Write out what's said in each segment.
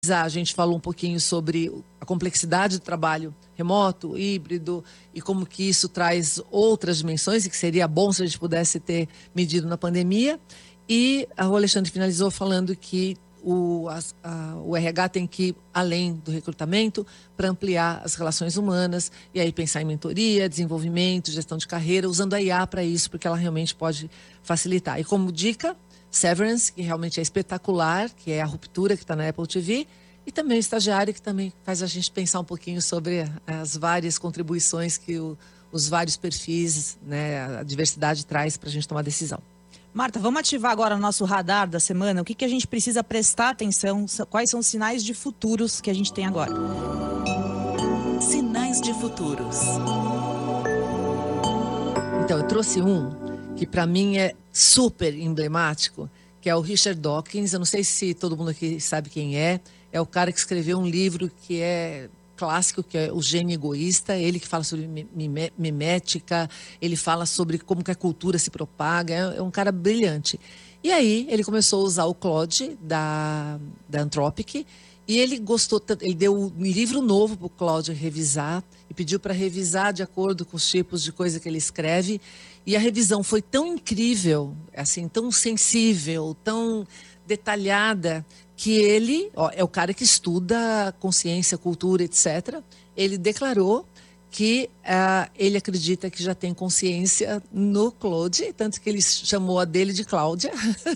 A gente falou um pouquinho sobre a complexidade do trabalho remoto, híbrido, e como que isso traz outras dimensões, e que seria bom se a gente pudesse ter medido na pandemia. E o Alexandre finalizou falando que o RH tem que ir além do recrutamento para ampliar as relações humanas, e aí pensar em mentoria, desenvolvimento, gestão de carreira, usando a IA para isso, porque ela realmente pode facilitar. E como dica, Severance, que realmente é espetacular, que é a ruptura que está na Apple TV, e também o Estagiário, que também faz a gente pensar um pouquinho sobre as várias contribuições que os vários perfis, né, a diversidade traz para a gente tomar decisão. Marta, vamos ativar agora o nosso radar da semana. O que a gente precisa prestar atenção? Quais são os sinais de futuros que a gente tem agora? Sinais de futuros. Então, eu trouxe um que para mim é super emblemático, que é o Richard Dawkins. Eu não sei se todo mundo aqui sabe quem é. É o cara que escreveu um livro que é clássico, que é O Gênio Egoísta. Ele que fala sobre mimética, ele fala sobre como que a cultura se propaga. É um cara brilhante. E aí ele começou a usar o Claude da Anthropic, e ele gostou tanto, ele deu um livro novo para o Claude revisar e pediu para revisar de acordo com os tipos de coisa que ele escreve. E a revisão foi tão incrível, assim, tão sensível, tão detalhada, que ele, é o cara que estuda consciência, cultura, etc. Ele declarou que ele acredita que já tem consciência no Claude, tanto que ele chamou a dele de Cláudia,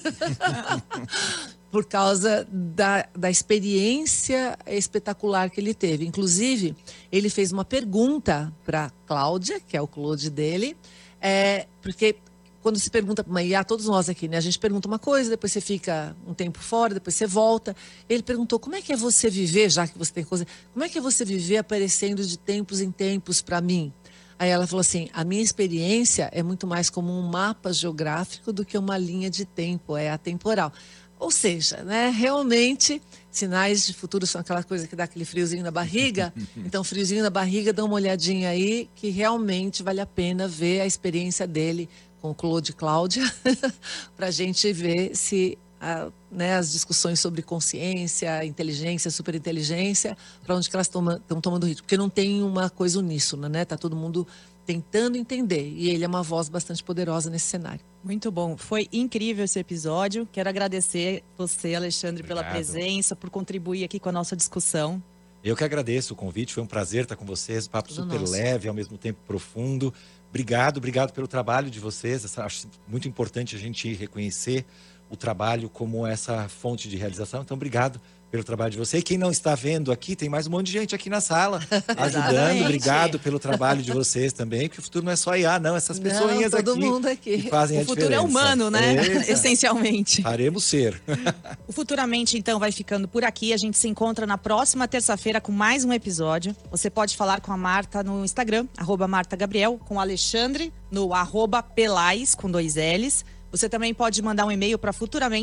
por causa da experiência espetacular que ele teve. Inclusive, ele fez uma pergunta para Cláudia, que é o Claude dele, porque quando se pergunta para uma IA, todos nós aqui, né? A gente pergunta uma coisa, depois você fica um tempo fora, depois você volta. Ele perguntou, como é que é você viver, já que você tem coisa, como é que é você viver aparecendo de tempos em tempos para mim? Aí ela falou assim, a minha experiência é muito mais como um mapa geográfico do que uma linha de tempo, é atemporal. Ou seja, né, realmente, sinais de futuro são aquela coisa que dá aquele friozinho na barriga. Então, friozinho na barriga, dá uma olhadinha aí, que realmente vale a pena ver a experiência dele com o Claude e Cláudia, para a gente ver se né, as discussões sobre consciência, inteligência, superinteligência, para onde que elas estão tomando ritmo. Porque não tem uma coisa uníssona, né? Está todo mundo tentando entender. E ele é uma voz bastante poderosa nesse cenário. Muito bom. Foi incrível esse episódio. Quero agradecer você, Alexandre, Obrigado. pela presença, por contribuir aqui com a nossa discussão. Eu que agradeço o convite. Foi um prazer estar com vocês. Papo Tudo super nosso. leve, ao mesmo tempo profundo. Obrigado pelo trabalho de vocês. Acho muito importante a gente reconhecer o trabalho como essa fonte de realização. Então, obrigado pelo trabalho de você. E quem não está vendo aqui, tem mais um monte de gente aqui na sala ajudando. Obrigado pelo trabalho de vocês também, porque o futuro não é só IA, não. Essas pessoinhas aqui. Todo mundo aqui. Que fazem O futuro é humano, né? Essencialmente. Faremos ser. O Futuramente, então, vai ficando por aqui. A gente se encontra na próxima terça-feira com mais um episódio. Você pode falar com a Marta no Instagram, @MartaGabriel, com o Alexandre no @Pelais, com 2 L's. Você também pode mandar um e-mail para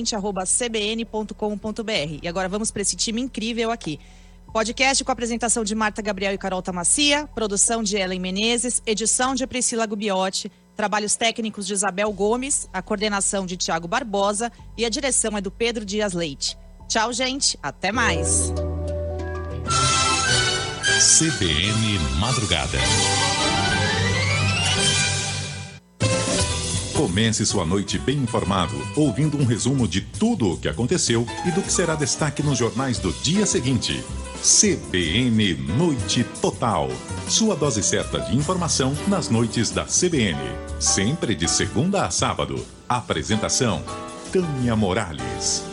futuramente@cbn.com.br. E agora vamos para esse time incrível aqui. Podcast com a apresentação de Marta Gabriel e Carol Tamassia, produção de Ellen Menezes, edição de Priscila Gubiotti, trabalhos técnicos de Isabel Gomes, a coordenação de Tiago Barbosa e a direção é do Pedro Dias Leite. Tchau, gente. Até mais. CBN Madrugada. Comece sua noite bem informado, ouvindo um resumo de tudo o que aconteceu e do que será destaque nos jornais do dia seguinte. CBN Noite Total. Sua dose certa de informação nas noites da CBN. Sempre de segunda a sábado. Apresentação: Tânia Morales.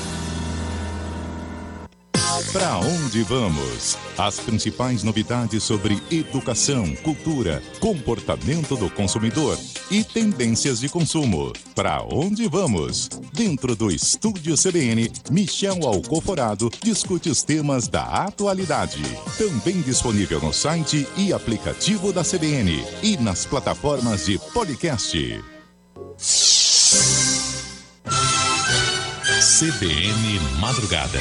Pra onde vamos? As principais novidades sobre educação, cultura, comportamento do consumidor e tendências de consumo. Pra onde vamos? Dentro do Estúdio CBN, Michel Alcoforado discute os temas da atualidade. Também disponível no site e aplicativo da CBN e nas plataformas de podcast. CBN Madrugada.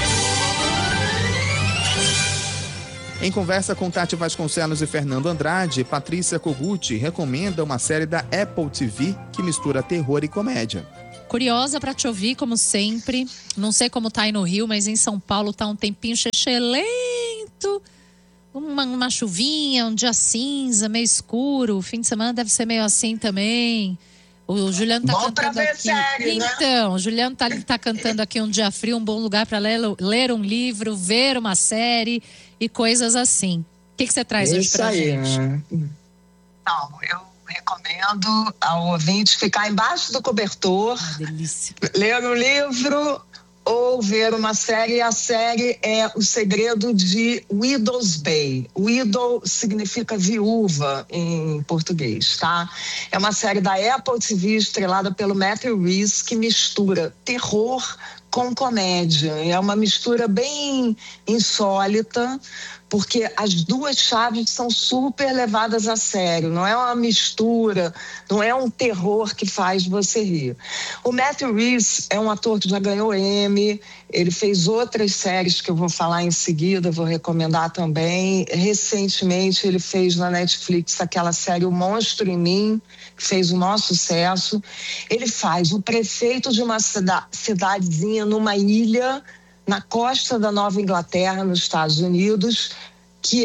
Em conversa com Tati Vasconcelos e Fernando Andrade, Patrícia Kogut recomenda uma série da Apple TV que mistura terror e comédia. curiosa para te ouvir, como sempre. Não sei como tá aí no Rio, mas em São Paulo tá um tempinho lento. Uma chuvinha, um dia cinza, meio escuro. O fim de semana deve ser meio assim também. O Juliano tá cantando aqui. Série, né? Então, o Juliano tá cantando aqui um dia frio, um bom lugar para ler um livro, ver uma série e coisas assim. O que você traz hoje pra gente? Não, eu recomendo ao ouvinte ficar embaixo do cobertor, delícia. Ler um livro ou ver uma série. A série é O Segredo de Widow's Bay. Widow significa viúva em português, tá? É uma série da Apple TV estrelada pelo Matthew Rhys, que mistura terror com comédia. É uma mistura bem insólita, porque as duas chaves são super levadas a sério. Não é uma mistura, não é um terror que faz você rir. O Matthew Rhys é um ator que já ganhou Emmy, ele fez outras séries que eu vou falar em seguida, vou recomendar também. Recentemente ele fez na Netflix aquela série O Monstro em Mim, que fez o maior sucesso. Ele faz o prefeito de uma cidadezinha numa ilha na costa da Nova Inglaterra, nos Estados Unidos, que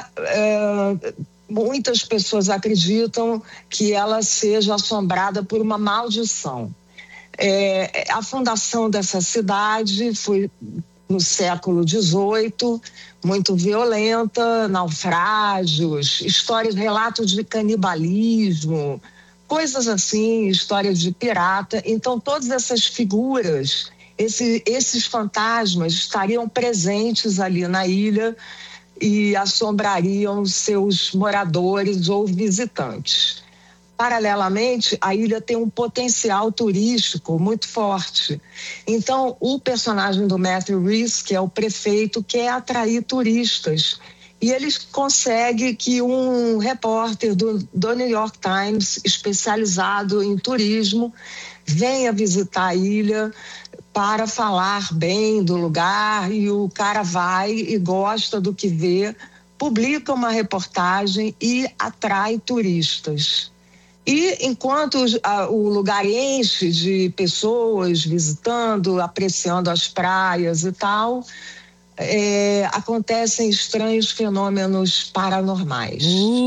muitas pessoas acreditam que ela seja assombrada por uma maldição. A fundação dessa cidade foi no século XVIII, muito violenta, naufrágios, relatos de canibalismo, coisas assim, histórias de pirata. Então, todas essas figuras, esses fantasmas estariam presentes ali na ilha e assombrariam seus moradores ou visitantes. Paralelamente, a ilha tem um potencial turístico muito forte. Então, o personagem do Matthew Rhys, que é o prefeito, quer atrair turistas. E ele consegue que um repórter do New York Times, especializado em turismo, venha visitar a ilha para falar bem do lugar, e o cara vai e gosta do que vê, publica uma reportagem e atrai turistas. E enquanto o lugar enche de pessoas visitando, apreciando as praias e tal, acontecem estranhos fenômenos paranormais.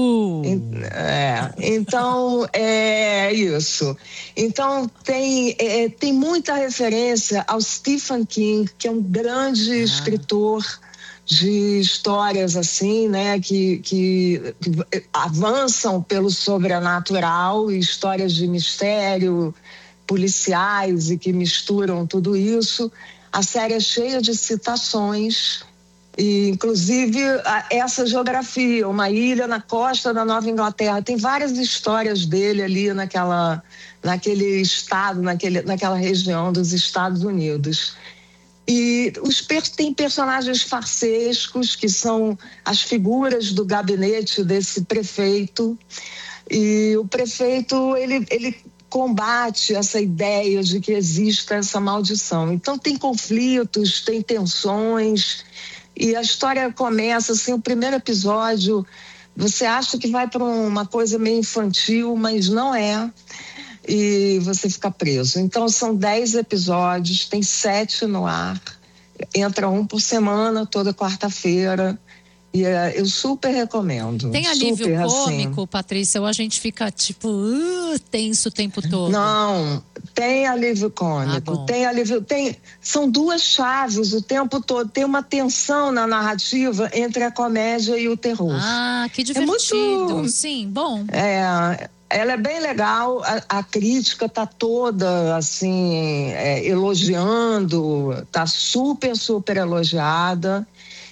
Então, é isso. Então, tem muita referência ao Stephen King, que é um grande escritor de histórias assim, né, que avançam pelo sobrenatural, e histórias de mistério, policiais, e que misturam tudo isso. A série é cheia de citações, e inclusive essa geografia, uma ilha na costa da Nova Inglaterra, tem várias histórias dele ali naquele estado, naquela região dos Estados Unidos. E tem personagens farsescos, que são as figuras do gabinete desse prefeito, e o prefeito, ele combate essa ideia de que exista essa maldição. Então tem conflitos, tem tensões, e a história começa assim, o primeiro episódio, você acha que vai para uma coisa meio infantil, mas não é, e você fica preso. Então são 10 episódios, tem 7 no ar, entra um por semana, toda quarta-feira. E eu super recomendo. Tem alívio super, cômico, assim. Patrícia, ou a gente fica tipo tenso o tempo todo? Não, tem alívio cômico, são duas chaves o tempo todo, tem uma tensão na narrativa entre a comédia e o terror. Ah, que divertido. Sim, bom. Ela é bem legal, a crítica tá toda assim, elogiando, tá super, super elogiada,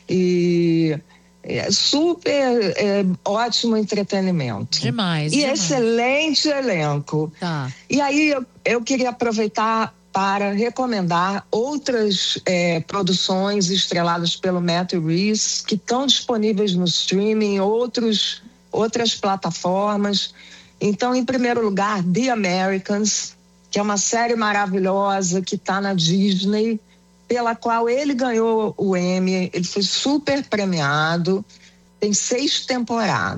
e super ótimo entretenimento. Demais. Excelente elenco. Tá. E aí eu queria aproveitar para recomendar outras produções estreladas pelo Matthew Rhys, que estão disponíveis no streaming, outras plataformas. Então, em primeiro lugar, The Americans, que é uma série maravilhosa que está na Disney, pela qual ele ganhou o Emmy, ele foi super premiado, tem 6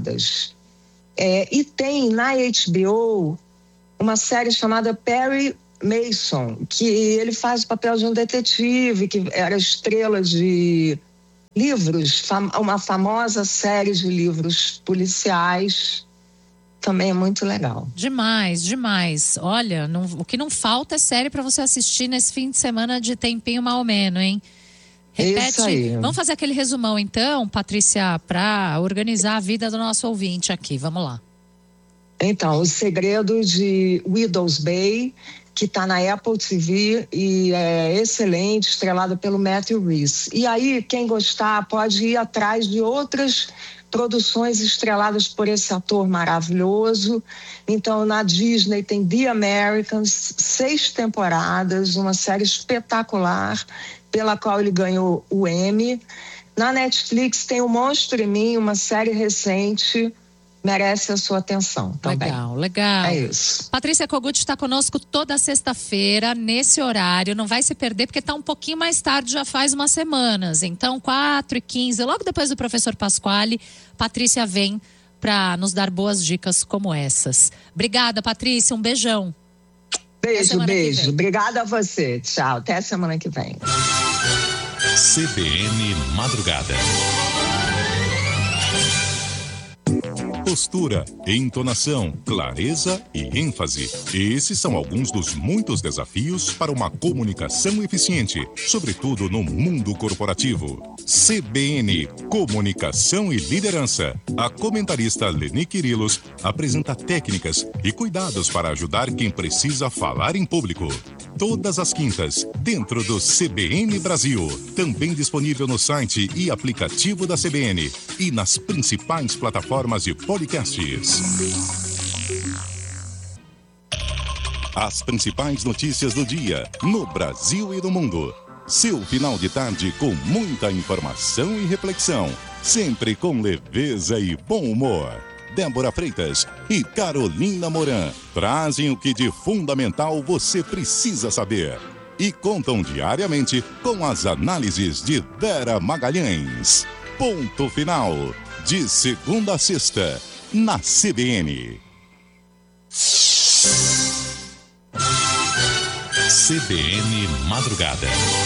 temporadas. E tem na HBO uma série chamada Perry Mason, que ele faz o papel de um detetive, que era estrela de livros, uma famosa série de livros policiais. Também é muito legal. Demais, demais. Olha, o que não falta é série para você assistir nesse fim de semana de tempinho maomeno, hein? Repete. Isso aí. Vamos fazer aquele resumão então, Patrícia, para organizar a vida do nosso ouvinte aqui. Vamos lá. Então, O Segredo de Widow's Bay, que está na Apple TV e é excelente, estrelado pelo Matthew Rhys. E aí, quem gostar pode ir atrás de outras produções estreladas por esse ator maravilhoso. Então, na Disney tem The Americans, 6 temporadas, uma série espetacular, pela qual ele ganhou o Emmy. Na Netflix tem O Monstro em Mim, uma série recente, merece a sua atenção também. Legal. É isso. Patrícia Kogut está conosco toda sexta-feira, nesse horário. Não vai se perder, porque está um pouquinho mais tarde, já faz umas semanas. Então, 4h15, logo depois do professor Pasquale, Patrícia vem para nos dar boas dicas como essas. Obrigada, Patrícia. Um beijão. Beijo. Obrigada a você. Tchau. Até a semana que vem. CBN Madrugada. Postura, entonação, clareza e ênfase. Esses são alguns dos muitos desafios para uma comunicação eficiente, sobretudo no mundo corporativo. CBN, Comunicação e Liderança. A comentarista Leni Quirilos apresenta técnicas e cuidados para ajudar quem precisa falar em público. Todas as quintas, dentro do CBN Brasil. Também disponível no site e aplicativo da CBN e nas principais plataformas de podcasts. As principais notícias do dia, no Brasil e no mundo. Seu final de tarde com muita informação e reflexão, sempre com leveza e bom humor. Débora Freitas e Carolina Moran trazem o que de fundamental você precisa saber e contam diariamente com as análises de Vera Magalhães. Ponto final, de segunda a sexta, na CBN. CBN Madrugada.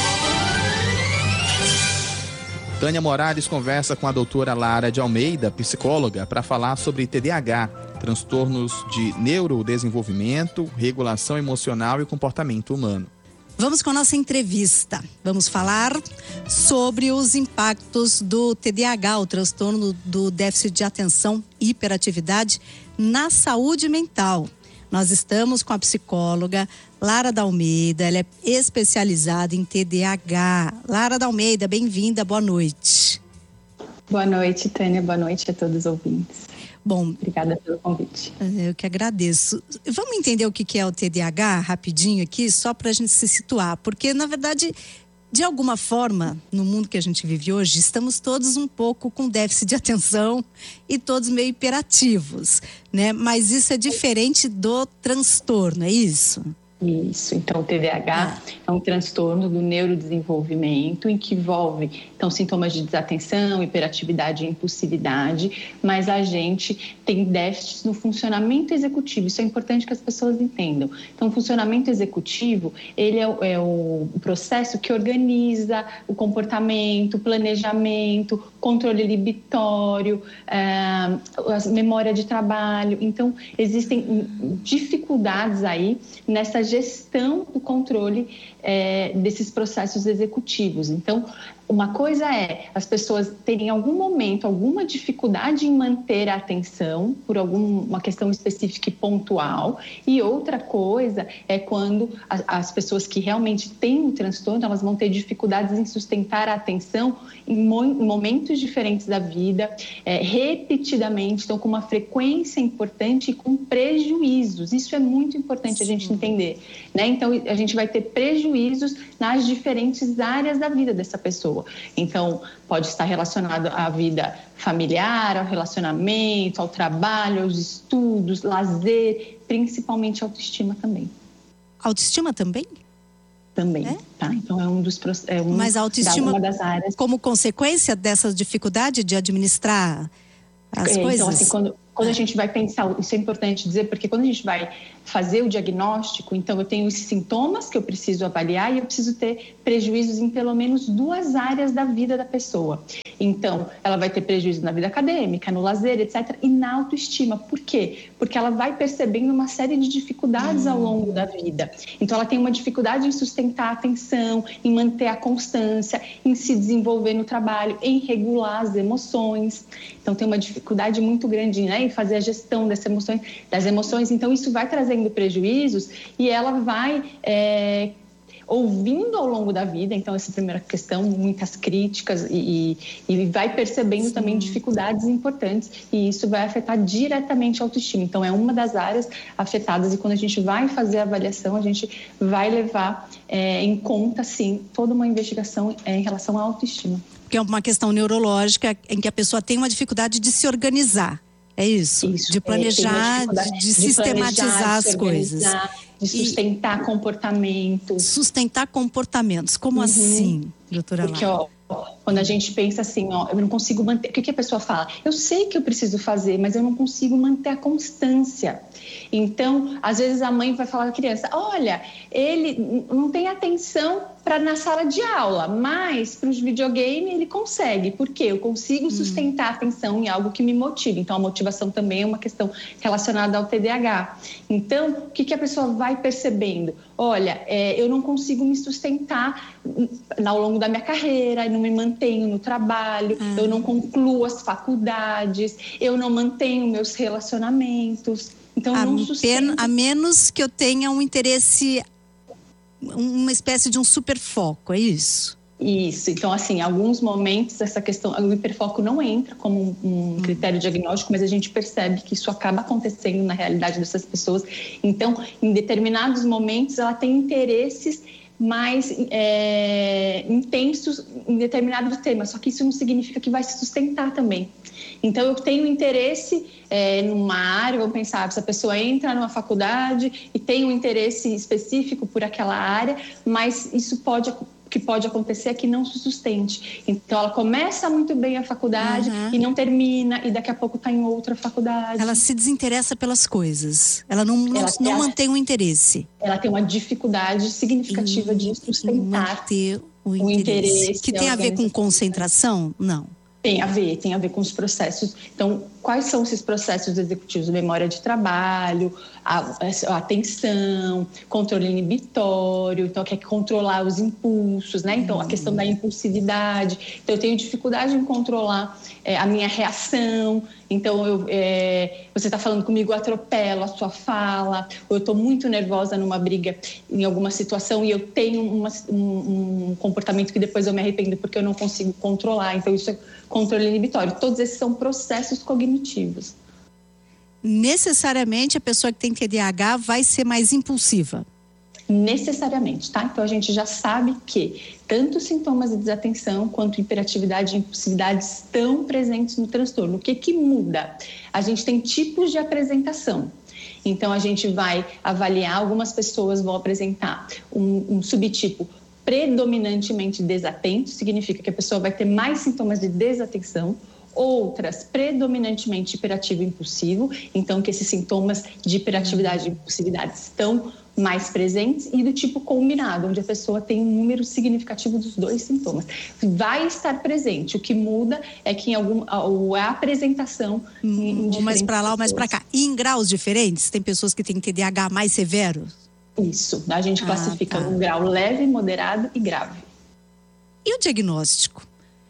Tânia Morales conversa com a doutora Lara de Almeida, psicóloga, para falar sobre TDAH, transtornos de neurodesenvolvimento, regulação emocional e comportamento humano. Vamos com a nossa entrevista. Vamos falar sobre os impactos do TDAH, o transtorno do déficit de atenção e hiperatividade, na saúde mental. Nós estamos com a psicóloga Lara de Almeida, ela é especializada em TDAH. Lara de Almeida, bem-vinda, boa noite. Boa noite, Tânia, boa noite a todos os ouvintes. Bom, obrigada pelo convite. Eu que agradeço. Vamos entender o que é o TDAH rapidinho aqui, só para a gente se situar, porque na verdade, de alguma forma, no mundo que a gente vive hoje, estamos todos um pouco com déficit de atenção e todos meio hiperativos, né? Mas isso é diferente do transtorno, é isso? Isso, então o TDAH é um transtorno do neurodesenvolvimento em que envolve então, sintomas de desatenção, hiperatividade e impulsividade, mas a gente tem déficits no funcionamento executivo, isso é importante que as pessoas entendam. Então o funcionamento executivo, ele é o processo que organiza o comportamento, o planejamento, controle inibitório, a memória de trabalho, então existem dificuldades aí nessa gestão do controle desses processos executivos. Então, uma coisa é as pessoas terem em algum momento alguma dificuldade em manter a atenção por alguma questão específica e pontual, e outra coisa é quando as pessoas que realmente têm o transtorno, elas vão ter dificuldades em sustentar a atenção em momentos diferentes da vida, repetidamente, então com uma frequência importante e com prejuízos. Isso é muito importante a gente entender, né? Então a gente vai ter prejuízos nas diferentes áreas da vida dessa pessoa. Então, pode estar relacionado à vida familiar, ao relacionamento, ao trabalho, aos estudos, lazer, principalmente autoestima também. Autoestima também? Também, tá? Então, é um dos Mas a autoestima, uma das áreas. Como consequência dessa dificuldade de administrar as coisas? Então, assim, Quando a gente vai pensar, isso é importante dizer, porque quando a gente vai fazer o diagnóstico, então eu tenho os sintomas que eu preciso avaliar e eu preciso ter prejuízos em pelo menos 2 áreas da vida da pessoa. Então, ela vai ter prejuízo na vida acadêmica, no lazer, etc., e na autoestima. Por quê? Porque ela vai percebendo uma série de dificuldades ao longo da vida. Então, ela tem uma dificuldade em sustentar a atenção, em manter a constância, em se desenvolver no trabalho, em regular as emoções. Então, tem uma dificuldade muito grande, né, em fazer a gestão das emoções. Então, isso vai trazendo prejuízos e ela vai ouvindo ao longo da vida. Então, essa é a primeira questão, muitas críticas e vai percebendo também dificuldades importantes e isso vai afetar diretamente a autoestima. Então, é uma das áreas afetadas e quando a gente vai fazer a avaliação, a gente vai levar em conta, sim, toda uma investigação em relação à autoestima. Que é uma questão neurológica em que a pessoa tem uma dificuldade de se organizar. É isso? De planejar, de sistematizar as coisas. De sustentar comportamentos. Sustentar comportamentos. Como assim, doutora Lara? Porque, quando a gente pensa assim, eu não consigo manter... O que a pessoa fala? Eu sei que eu preciso fazer, mas eu não consigo manter a constância. Então, às vezes a mãe vai falar à criança, olha, ele não tem atenção na sala de aula, mas para os videogames ele consegue. Por quê? Eu consigo sustentar a atenção em algo que me motiva. Então, a motivação também é uma questão relacionada ao TDAH. Então, o que a pessoa vai percebendo? Olha, eu não consigo me sustentar ao longo da minha carreira, eu não me mantenho no trabalho, eu não concluo as faculdades, eu não mantenho meus relacionamentos. Então, não sustento. A menos que eu tenha um interesse, uma espécie de um superfoco, é isso? Isso. Então, assim, em alguns momentos essa questão, o hiperfoco não entra como um critério diagnóstico, mas a gente percebe que isso acaba acontecendo na realidade dessas pessoas. Então, em determinados momentos, ela tem interesses mais intensos em determinados temas, só que isso não significa que vai se sustentar também. Então, eu tenho interesse numa área, vamos pensar, se a pessoa entra numa faculdade e tem um interesse específico por aquela área, mas isso que pode acontecer é que não se sustente. Então, ela começa muito bem a faculdade e não termina, e daqui a pouco está em outra faculdade. Ela se desinteressa pelas coisas, ela não mantém o interesse. Ela tem uma dificuldade significativa de sustentar manter o interesse. Que tem a ver com concentração? Não. Tem a ver com os processos. Então, quais são esses processos executivos? Memória de trabalho, a atenção, controle inibitório, então quer controlar os impulsos, né? Então, a questão da impulsividade. Então, eu tenho dificuldade em controlar a minha reação. Então, você está falando comigo, eu atropelo a sua fala, ou eu estou muito nervosa numa briga, em alguma situação, e eu tenho um comportamento que depois eu me arrependo porque eu não consigo controlar. Então, isso é controle inibitório. Todos esses são processos cognitivos. Necessariamente a pessoa que tem TDAH vai ser mais impulsiva? Necessariamente, tá? Então a gente já sabe que tanto os sintomas de desatenção quanto hiperatividade e impulsividade estão presentes no transtorno. O que muda? A gente tem tipos de apresentação. Então a gente vai avaliar, algumas pessoas vão apresentar um subtipo predominantemente desatento, significa que a pessoa vai ter mais sintomas de desatenção. Outras, predominantemente hiperativo e impulsivo, então que esses sintomas de hiperatividade e impulsividade estão mais presentes, e do tipo combinado, onde a pessoa tem um número significativo dos dois sintomas. Vai estar presente, o que muda é que a apresentação ou mais para lá ou mais para cá. E em graus diferentes? Tem pessoas que têm TDAH mais severo? Isso, a gente classifica um grau leve, moderado e grave. E o diagnóstico?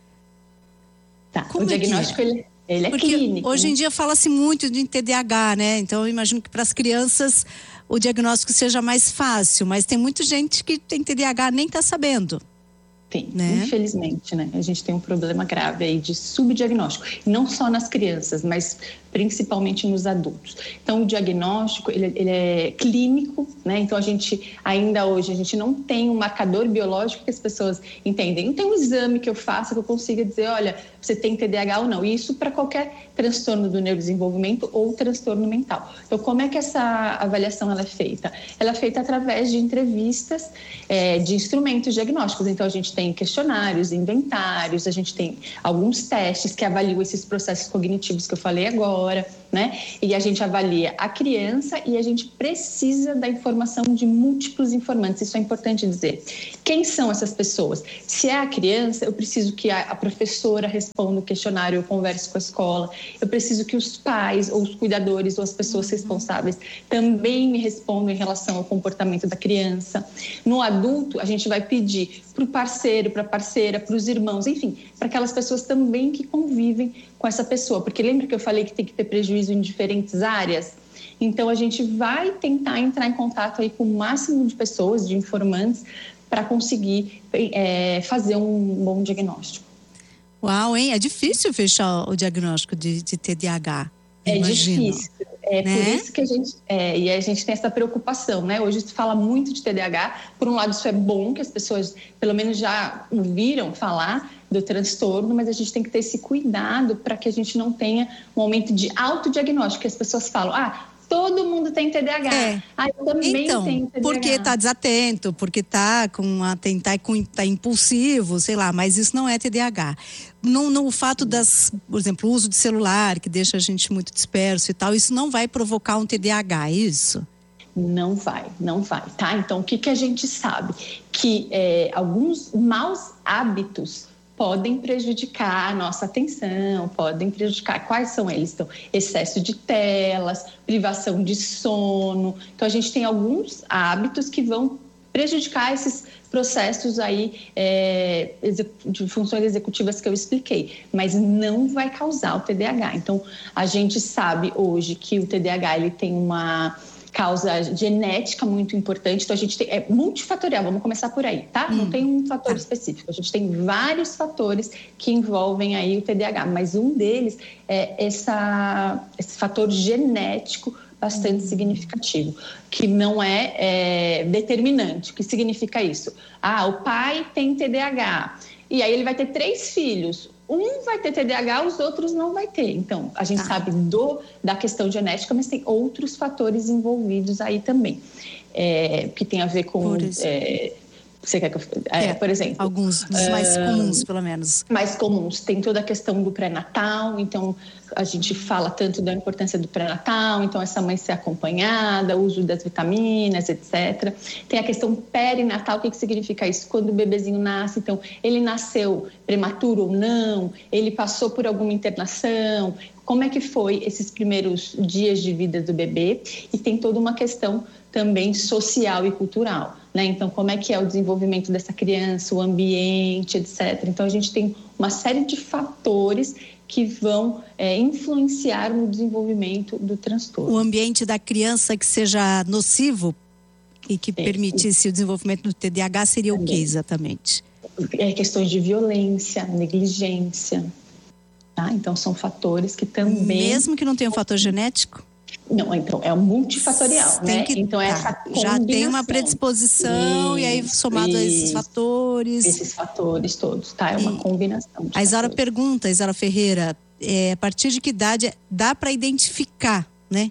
O diagnóstico, ele é clínico. Hoje em dia fala-se muito de TDAH, né? Então, eu imagino que para as crianças o diagnóstico seja mais fácil, mas tem muita gente que tem TDAH nem está sabendo. Tem, né? Infelizmente, né? A gente tem um problema grave aí de subdiagnóstico. Não só nas crianças, mas principalmente nos adultos. Então, o diagnóstico, ele é clínico, né? Então, ainda hoje, a gente não tem um marcador biológico que as pessoas entendem. Não tem um exame que eu faça que eu consiga dizer, olha, você tem TDAH ou não. E isso para qualquer transtorno do neurodesenvolvimento ou transtorno mental. Então, como é que essa avaliação ela é feita? Ela é feita através de entrevistas, de instrumentos diagnósticos. Então, a gente tem questionários, inventários, a gente tem alguns testes que avaliam esses processos cognitivos que eu falei agora. né? E a gente avalia a criança e a gente precisa da informação de múltiplos informantes. Isso é importante dizer. Quem são essas pessoas? Se é a criança, eu preciso que a professora responda o questionário, eu converse com a escola. Eu preciso que os pais ou os cuidadores ou as pessoas responsáveis também me respondam em relação ao comportamento da criança. No adulto, a gente vai pedir para o parceiro, para a parceira, para os irmãos, enfim, para aquelas pessoas também que convivem com essa pessoa. Porque lembra que eu falei que tem que ter prejuízo em diferentes áreas? Então, a gente vai tentar entrar em contato aí com o máximo de pessoas, de informantes, para conseguir fazer um bom diagnóstico. Uau, hein? É difícil fechar o diagnóstico de TDAH. É imagino. difícil. Por isso que a gente tem essa preocupação, né? Hoje se fala muito de TDAH. Por um lado, isso é bom, que as pessoas pelo menos já ouviram falar do transtorno, mas a gente tem que ter esse cuidado para que a gente não tenha um aumento de autodiagnóstico, que as pessoas falam, todo mundo tem TDAH. Eu também tenho TDAH. Porque está desatento, porque está tá impulsivo, sei lá, mas isso não é TDAH. No fato por exemplo, o uso de celular, que deixa a gente muito disperso e tal, isso não vai provocar um TDAH, é isso? Não vai, tá? Então, o que a gente sabe? Que alguns maus hábitos podem prejudicar a nossa atenção, podem prejudicar. Quais são eles? Então, excesso de telas, privação de sono. Então, a gente tem alguns hábitos que vão prejudicar esses processos aí de funções executivas que eu expliquei, mas não vai causar o TDAH. Então, a gente sabe hoje que o TDAH ele tem uma causa genética muito importante, então a gente tem, é multifatorial, vamos começar por aí, tá? Não tem um fator específico, a gente tem vários fatores que envolvem aí o TDAH, mas um deles é esse fator genético bastante significativo, que não é determinante. O que significa isso? O pai tem TDAH, e aí ele vai ter 3 filhos, um vai ter TDAH, os outros não vai ter. Então, a gente sabe da questão genética, mas tem outros fatores envolvidos aí também, que tem a ver com... Você quer que eu... por exemplo... Alguns dos mais comuns, pelo menos. Mais comuns. Tem toda a questão do pré-natal, então a gente fala tanto da importância do pré-natal, então essa mãe ser acompanhada, o uso das vitaminas, etc. Tem a questão perinatal, o que significa isso? Quando o bebezinho nasce, então ele nasceu prematuro ou não, ele passou por alguma internação, como é que foi esses primeiros dias de vida do bebê? E tem toda uma questão também social e cultural, né? Então, como é que é o desenvolvimento dessa criança, o ambiente, etc. Então, a gente tem uma série de fatores que vão influenciar no desenvolvimento do transtorno. O ambiente da criança que seja nocivo e que permitisse o desenvolvimento do TDAH seria o que exatamente? Questões de violência, negligência, tá? Então, são fatores que também... Mesmo que não tenha um fator genético? Não, então é multifatorial, né? Então essa já tem uma predisposição e aí somado a esses fatores. Esses fatores todos, tá? É uma combinação. A Isaura pergunta, Isaura Ferreira, a partir de que idade dá para identificar, né?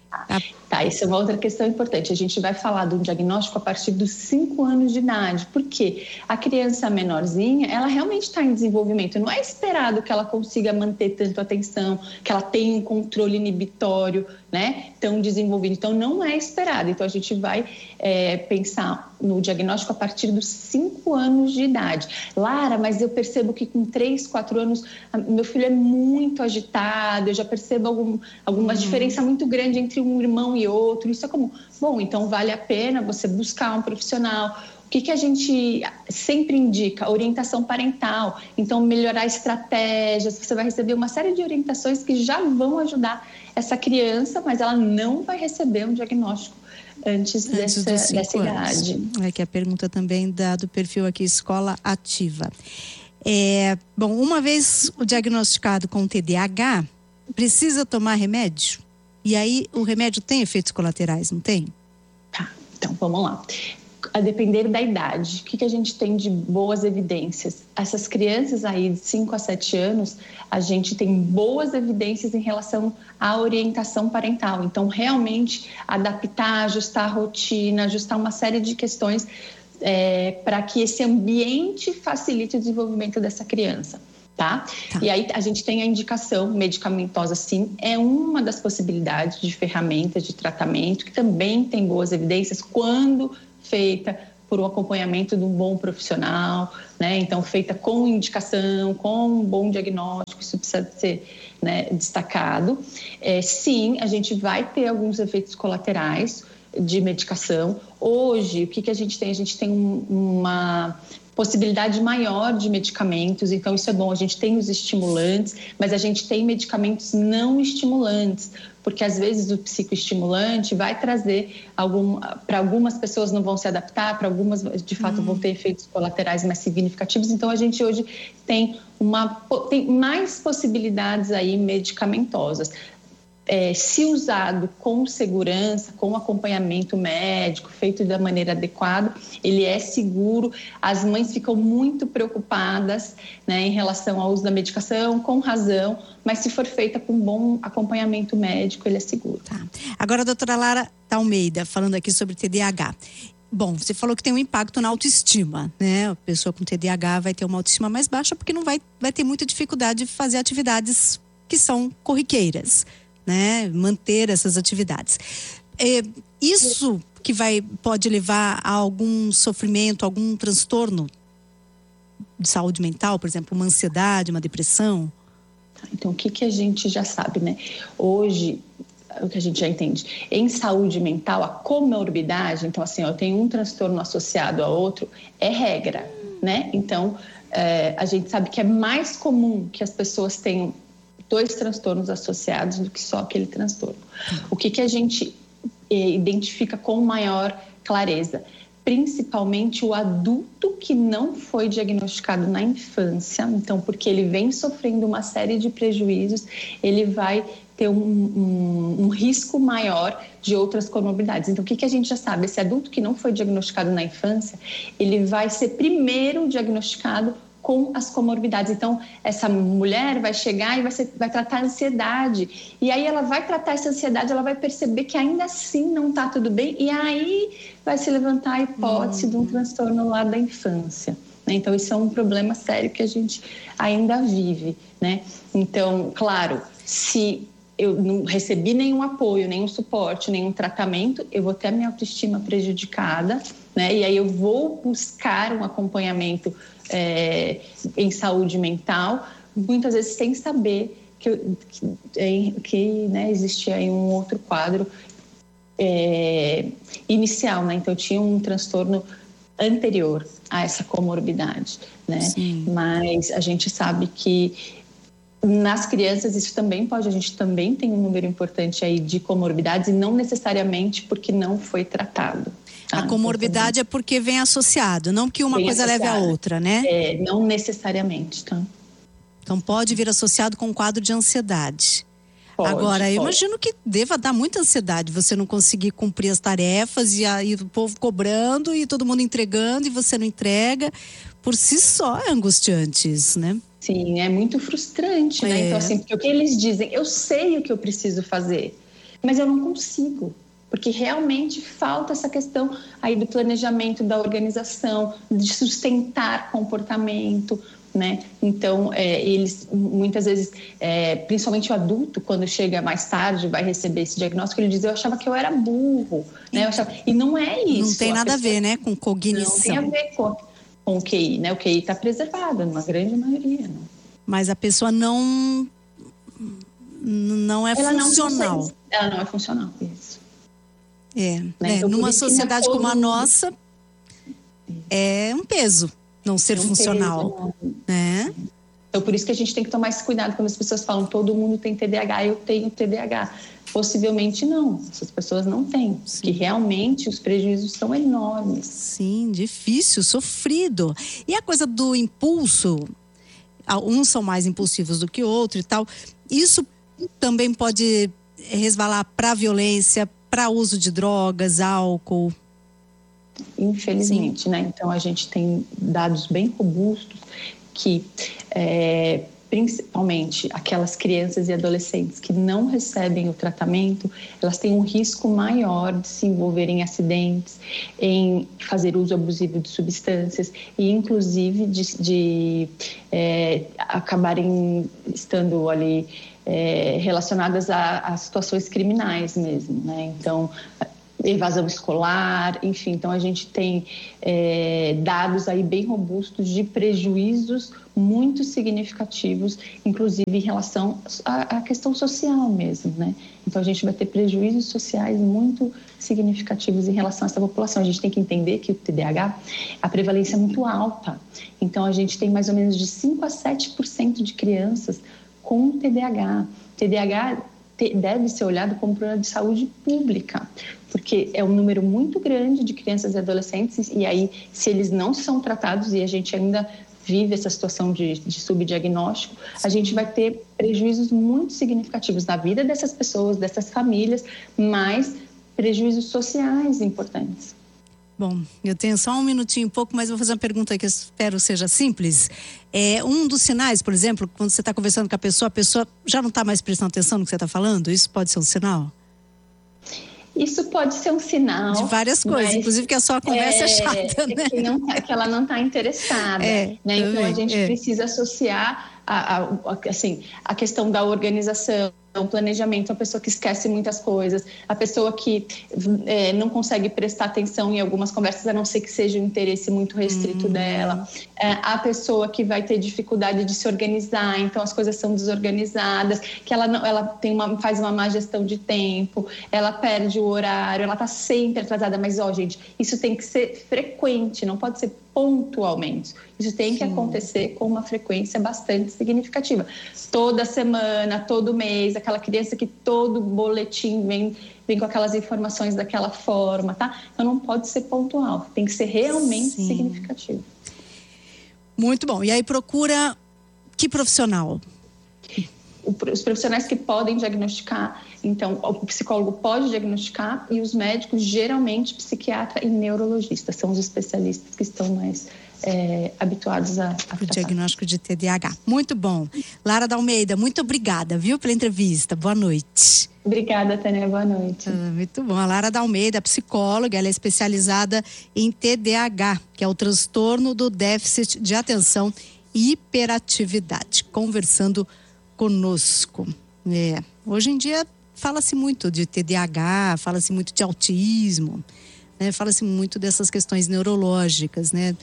Tá, essa é uma outra questão importante. A gente vai falar do diagnóstico a partir dos 5 anos de idade, porque a criança menorzinha, ela realmente está em desenvolvimento. Não é esperado que ela consiga manter tanto atenção, que ela tenha um controle inibitório, né, tão desenvolvido. Então, não é esperado. Então, a gente vai pensar no diagnóstico a partir dos 5 anos de idade. Lara, mas eu percebo que com 3, 4 anos, meu filho é muito agitado, eu já percebo alguma diferença muito grande entre um irmão e outro. Isso é comum. Bom, então vale a pena você buscar um profissional. O que a gente sempre indica? Orientação parental. Então, melhorar estratégias. Você vai receber uma série de orientações que já vão ajudar essa criança, mas ela não vai receber um diagnóstico antes dessa idade. É que a pergunta também do perfil aqui, Escola Ativa. Bom, uma vez diagnosticado com TDAH, precisa tomar remédio? E aí, o remédio tem efeitos colaterais, não tem? Tá, então vamos lá. A depender da idade, o que a gente tem de boas evidências? Essas crianças aí de 5 a 7 anos, a gente tem boas evidências em relação à orientação parental. Então, realmente, adaptar, ajustar a rotina, ajustar uma série de questões para que esse ambiente facilite o desenvolvimento dessa criança. Tá? E aí a gente tem a indicação medicamentosa, sim, é uma das possibilidades de ferramentas de tratamento que também tem boas evidências quando feita por um acompanhamento de um bom profissional, né? Então feita com indicação, com um bom diagnóstico, isso precisa ser, né, destacado. Sim, a gente vai ter alguns efeitos colaterais de medicação. Hoje, o que a gente tem? A gente tem uma possibilidade maior de medicamentos, então isso é bom. A gente tem os estimulantes, mas a gente tem medicamentos não estimulantes, porque às vezes o psicoestimulante vai trazer para algumas pessoas não vão se adaptar, para algumas de fato vão ter efeitos colaterais mais significativos. Então a gente hoje tem mais possibilidades aí medicamentosas. Se usado com segurança, com acompanhamento médico, feito da maneira adequada, ele é seguro. As mães ficam muito preocupadas, né, em relação ao uso da medicação, com razão, mas se for feita com bom acompanhamento médico, ele é seguro. Tá. Agora, a doutora Lara Almeida, falando aqui sobre TDAH. Bom, você falou que tem um impacto na autoestima, né? A pessoa com TDAH vai ter uma autoestima mais baixa porque vai ter muita dificuldade de fazer atividades que são corriqueiras, né? Manter essas atividades. Isso que pode levar a algum sofrimento, algum transtorno de saúde mental, por exemplo, uma ansiedade, uma depressão? Então, o que a gente já sabe, né? Hoje, o que a gente já entende, em saúde mental, a comorbidade, então assim, eu tenho um transtorno associado a outro, é regra, né? Então, a gente sabe que é mais comum que as pessoas tenham 2 transtornos associados do que só aquele transtorno. O que a gente identifica com maior clareza? Principalmente o adulto que não foi diagnosticado na infância, então porque ele vem sofrendo uma série de prejuízos, ele vai ter um risco maior de outras comorbidades. Então, o que a gente já sabe? Esse adulto que não foi diagnosticado na infância, ele vai ser primeiro diagnosticado com as comorbidades. Então, essa mulher vai chegar e vai tratar a ansiedade. E aí ela vai tratar essa ansiedade, ela vai perceber que ainda assim não está tudo bem. E aí vai se levantar a hipótese de um transtorno lá da infância. Né? Então, isso é um problema sério que a gente ainda vive. Né? Então, claro, se eu não recebi nenhum apoio, nenhum suporte, nenhum tratamento, eu vou ter a minha autoestima prejudicada. Né? E aí eu vou buscar um acompanhamento em saúde mental, muitas vezes sem saber que né, existia aí um outro quadro inicial, né? Então eu tinha um transtorno anterior a essa comorbidade, né? Mas a gente sabe que nas crianças isso também a gente também tem um número importante aí de comorbidades e não necessariamente porque não foi tratado. A comorbidade é porque vem associado, não que uma coisa leve a outra, né? Não necessariamente, tá? Então pode vir associado com um quadro de ansiedade. Agora, eu imagino que deva dar muita ansiedade você não conseguir cumprir as tarefas e aí o povo cobrando e todo mundo entregando e você não entrega. Por si só é angustiante isso, né? Sim, é muito frustrante, né? Então, assim, porque o que eles dizem, eu sei o que eu preciso fazer, mas eu não consigo. Porque realmente falta essa questão aí do planejamento, da organização, de sustentar comportamento, né? Então, eles muitas vezes, principalmente o adulto, quando chega mais tarde, vai receber esse diagnóstico, ele diz, eu achava que eu era burro, né? E não é isso. Não tem nada a ver, né, com cognição. Não tem a ver com o QI, né? O QI está preservado, numa grande maioria. Né? Mas a pessoa não é funcional. Ela não é funcional, isso. Né? Então, numa sociedade como a nossa, é um peso não ser funcional. Né? Então, por isso que a gente tem que tomar esse cuidado quando as pessoas falam todo mundo tem TDAH, eu tenho TDAH. Possivelmente não, essas pessoas não têm, porque realmente os prejuízos são enormes. Sim, difícil, sofrido. E a coisa do impulso, uns são mais impulsivos do que outros e tal, isso também pode resvalar para a violência, para uso de drogas, álcool? Infelizmente, né? Então a gente tem dados bem robustos que principalmente aquelas crianças e adolescentes que não recebem o tratamento, elas têm um risco maior de se envolverem em acidentes, em fazer uso abusivo de substâncias e, inclusive, de acabarem estando ali relacionadas a situações criminais mesmo, né? Então, evasão escolar, enfim, então a gente tem dados aí bem robustos de prejuízos muito significativos, inclusive em relação à questão social mesmo, né? Então a gente vai ter prejuízos sociais muito significativos em relação a essa população. A gente tem que entender que o TDAH, a prevalência é muito alta, então a gente tem mais ou menos de 5 a 7% de crianças com TDAH. TDAH deve ser olhado como problema de saúde pública, porque é um número muito grande de crianças e adolescentes, e aí, se eles não são tratados, e a gente ainda vive essa situação de subdiagnóstico, a gente vai ter prejuízos muito significativos na vida dessas pessoas, dessas famílias, mas prejuízos sociais importantes. Bom, eu tenho só um minutinho, pouco, mas vou fazer uma pergunta que eu espero seja simples. Um dos sinais, por exemplo, quando você está conversando com a pessoa já não está mais prestando atenção no que você está falando? Isso pode ser um sinal? Isso pode ser um sinal. De várias coisas, inclusive que a sua conversa é chata, né? Que ela não está interessada. Né? Então, a gente precisa associar a questão da organização, o planejamento, a pessoa que esquece muitas coisas, a pessoa que não consegue prestar atenção em algumas conversas, a não ser que seja um interesse muito restrito dela, a pessoa que vai ter dificuldade de se organizar, então as coisas são desorganizadas, que ela faz uma má gestão de tempo, ela perde o horário, ela está sempre atrasada, mas gente, isso tem que ser frequente, não pode ser pontualmente. Isso tem que acontecer com uma frequência bastante significativa. Toda semana, todo mês, aquela criança que todo boletim vem com aquelas informações daquela forma, tá? Então não pode ser pontual, tem que ser realmente significativo. Muito bom. E aí procura que profissional? Os profissionais que podem diagnosticar, então o psicólogo pode diagnosticar e os médicos, geralmente psiquiatra e neurologista, são os especialistas que estão mais habituados a o diagnóstico de TDAH. Muito bom. Lara Dalmeida, muito obrigada, viu, pela entrevista. Boa noite. Obrigada, Tânia. Boa noite. Muito bom. A Lara Dalmeida, psicóloga, ela é especializada em TDAH, que é o transtorno do déficit de atenção e hiperatividade, conversando conosco. Hoje em dia fala-se muito de TDAH, fala-se muito de autismo, né? Fala-se muito dessas questões neurológicas, né?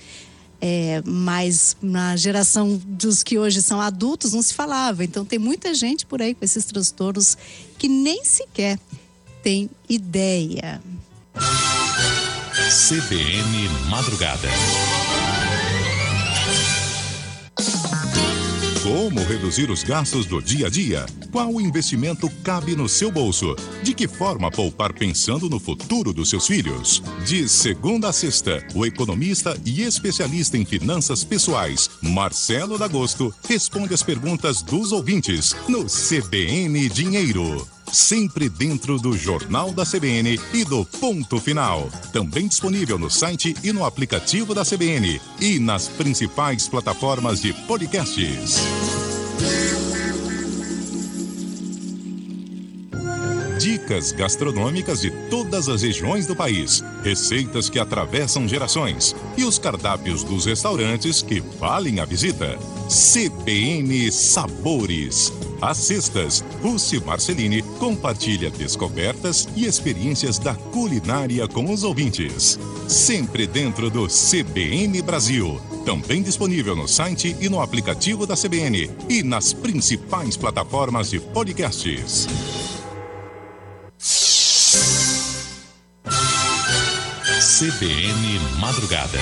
Mas na geração dos que hoje são adultos não se falava. Então tem muita gente por aí com esses transtornos que nem sequer tem ideia. CBN Madrugada. Como reduzir os gastos do dia a dia? Qual investimento cabe no seu bolso? De que forma poupar pensando no futuro dos seus filhos? De segunda a sexta, o economista e especialista em finanças pessoais, Marcelo D'Agosto, responde as perguntas dos ouvintes no CBN Dinheiro. Sempre dentro do Jornal da CBN e do Ponto Final. Também disponível no site e no aplicativo da CBN e nas principais plataformas de podcasts. Dicas gastronômicas de todas as regiões do país, receitas que atravessam gerações e os cardápios dos restaurantes que valem a visita. CBN Sabores. Às sextas, Rússi Marcelini compartilha descobertas e experiências da culinária com os ouvintes. Sempre dentro do CBN Brasil. Também disponível no site e no aplicativo da CBN e nas principais plataformas de podcasts. CBN Madrugada.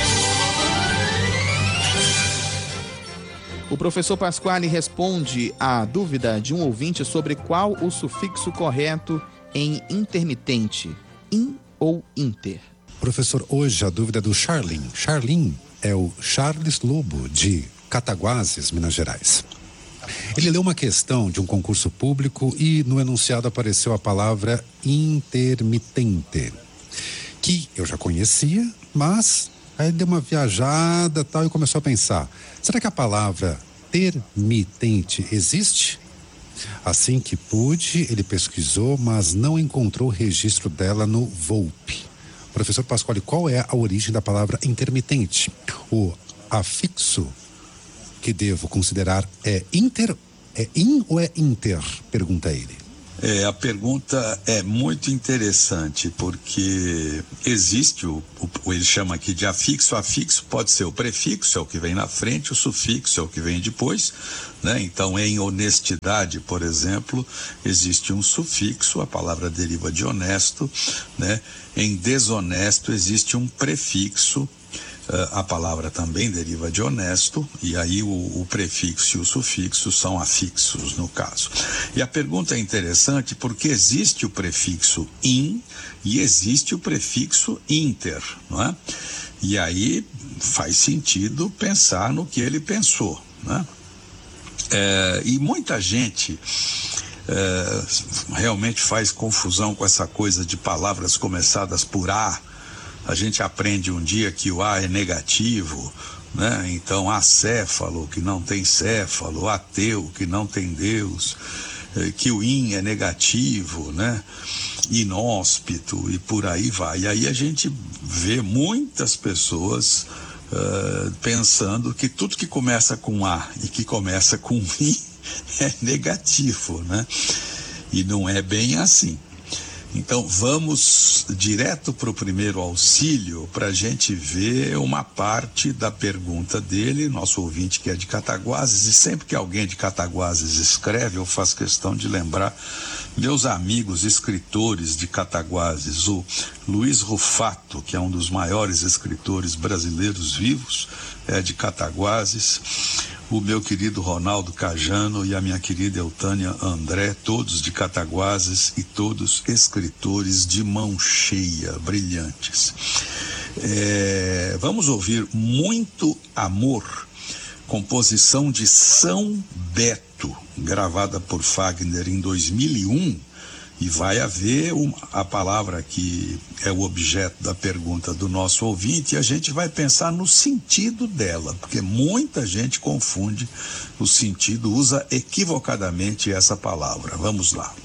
O professor Pasquale responde à dúvida de um ouvinte sobre qual o sufixo correto em intermitente, in ou inter. Professor, hoje a dúvida é do Charlin. Charlin é o Charles Lobo, de Cataguases, Minas Gerais. Ele leu uma questão de um concurso público e no enunciado apareceu a palavra intermitente, que eu já conhecia, mas aí deu uma viajada tal e começou a pensar, será que a palavra intermitente existe? Assim que pude, ele pesquisou, mas não encontrou registro dela no Volpe. Professor Pasquale, qual é a origem da palavra intermitente? O afixo que devo considerar é in ou é inter? Pergunta ele. A pergunta é muito interessante, porque existe ele chama aqui de afixo. O afixo pode ser o prefixo, é o que vem na frente, o sufixo é o que vem depois, né? Então, em honestidade, por exemplo, existe um sufixo, a palavra deriva de honesto, né? Em desonesto existe um prefixo, a palavra também deriva de honesto, e aí o prefixo e o sufixo são afixos, no caso. E a pergunta é interessante porque existe o prefixo in e existe o prefixo inter, não é? E aí faz sentido pensar no que ele pensou, né? E muita gente realmente faz confusão com essa coisa de palavras começadas por A. A gente aprende um dia que o A é negativo, né? Então, acéfalo, que não tem céfalo, ateu, que não tem Deus, que o in é negativo, né? Inóspito, e por aí vai. E aí a gente vê muitas pessoas pensando que tudo que começa com A e que começa com in é negativo, né? E não é bem assim. Então vamos direto para o primeiro auxílio para a gente ver uma parte da pergunta dele, nosso ouvinte que é de Cataguases, e sempre que alguém de Cataguases escreve, eu faço questão de lembrar meus amigos escritores de Cataguases, o Luiz Rufato, que é um dos maiores escritores brasileiros vivos, é de Cataguases, o meu querido Ronaldo Cajano e a minha querida Eutânia André, todos de Cataguases e todos escritores de mão cheia, brilhantes. Vamos ouvir Muito Amor, composição de São Beto, gravada por Fagner em 2001, e vai haver a palavra que é o objeto da pergunta do nosso ouvinte, e a gente vai pensar no sentido dela, porque muita gente confunde o sentido, usa equivocadamente essa palavra. Vamos lá.